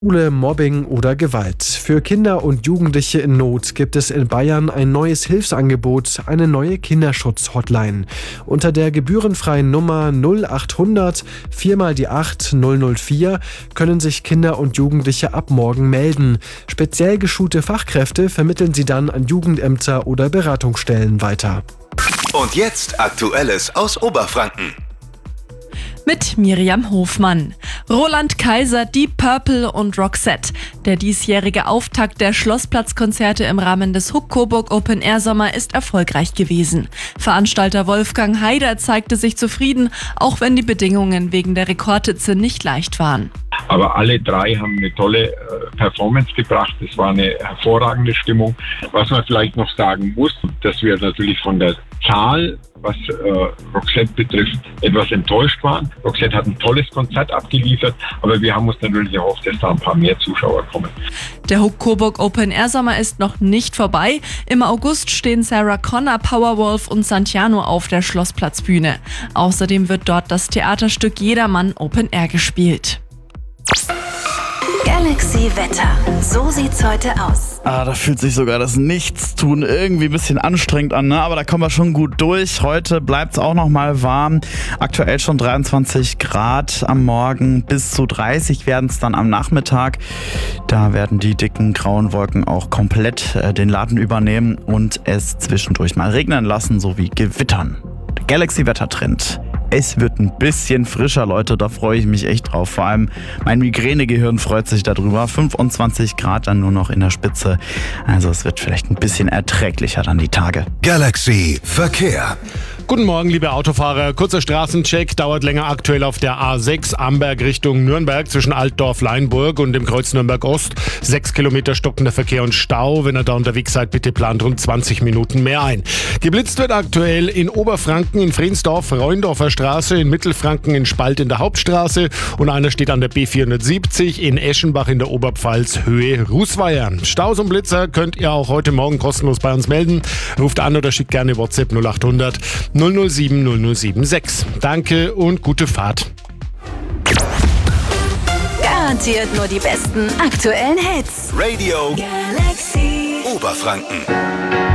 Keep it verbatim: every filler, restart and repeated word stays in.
Schule, Mobbing oder Gewalt. Für Kinder und Jugendliche in Not gibt es in Bayern ein neues Hilfsangebot, eine neue Kinderschutz-Hotline. Unter der gebührenfreien Nummer null achthundert vier mal die acht null null vier können sich Kinder und Jugendliche ab morgen melden. Speziell geschulte Fachkräfte vermitteln sie dann an Jugendämter oder Beratungsstellen weiter. Und jetzt Aktuelles aus Oberfranken. Mit Miriam Hofmann. Roland Kaiser, Deep Purple und Roxette. Der diesjährige Auftakt der Schlossplatzkonzerte im Rahmen des Huck Coburg Open Air Sommer ist erfolgreich gewesen. Veranstalter Wolfgang Haider zeigte sich zufrieden, auch wenn die Bedingungen wegen der Rekordhitze nicht leicht waren. Aber alle drei haben eine tolle äh, Performance gebracht. Es war eine hervorragende Stimmung. Was man vielleicht noch sagen muss, dass wir natürlich von der Zahl, was äh, Roxette betrifft, etwas enttäuscht waren. Roxette hat ein tolles Konzert abgeliefert, aber wir haben uns natürlich erhofft, dass da ein paar mehr Zuschauer kommen. Der Huck Coburg Open Air Sommer ist noch nicht vorbei. Im August stehen Sarah Connor, Powerwolf und Santiano auf der Schlossplatzbühne. Außerdem wird dort das Theaterstück Jedermann Open Air gespielt. Galaxy Wetter. So sieht's heute aus. Ah, da fühlt sich sogar das Nichtstun irgendwie ein bisschen anstrengend an, ne? Aber da kommen wir schon gut durch. Heute bleibt es auch noch mal warm. Aktuell schon dreiundzwanzig Grad am Morgen. Bis zu dreißig werden es dann am Nachmittag. Da werden die dicken grauen Wolken auch komplett äh, den Laden übernehmen und es zwischendurch mal regnen lassen sowie gewittern. Der Galaxy-Wetter-Trend. Es wird ein bisschen frischer, Leute, da freue ich mich echt drauf. Vor allem mein Migränegehirn freut sich darüber. fünfundzwanzig Grad dann nur noch in der Spitze. Also es wird vielleicht ein bisschen erträglicher dann die Tage. Galaxy Verkehr. Guten Morgen, liebe Autofahrer. Kurzer Straßencheck dauert länger aktuell auf der A sechs Amberg Richtung Nürnberg zwischen Altdorf-Leinburg und dem Kreuz Nürnberg-Ost. Sechs Kilometer stockender Verkehr und Stau. Wenn ihr da unterwegs seid, bitte plant rund zwanzig Minuten mehr ein. Geblitzt wird aktuell in Oberfranken in Frensdorf, Reundorfer Straße, in Mittelfranken in Spalt in der Hauptstraße und einer steht an der B vierhundertsiebzig in Eschenbach in der Oberpfalz Höhe Rußweier. Staus und Blitzer könnt ihr auch heute Morgen kostenlos bei uns melden. Ruft an oder schickt gerne WhatsApp null achthundert null null sieben null null sieben sechs. Danke und gute Fahrt. Garantiert nur die besten aktuellen Hits. Radio Galaxy Oberfranken.